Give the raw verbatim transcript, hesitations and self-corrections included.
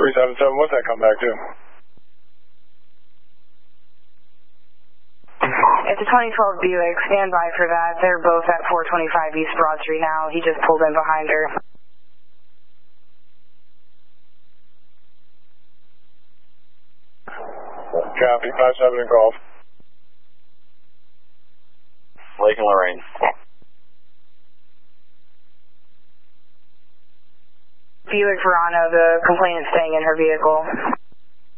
three seven seven, what's that come back to? It's a twenty twelve Buick. Stand by for that. They're both at four twenty-five East Broad Street now. He just pulled in behind her. Copy, five seven and call. Lake and Lorraine. Buick Verano, the complainant staying in her vehicle.